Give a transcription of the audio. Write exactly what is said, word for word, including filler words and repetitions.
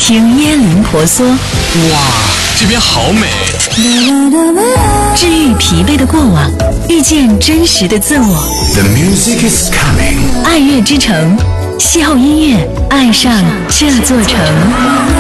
听椰林婆娑。 哇，这边好美。 治愈疲惫的过往，遇见真实的自我。 The music is coming。 爱乐之城，邂逅音乐，爱上这座城。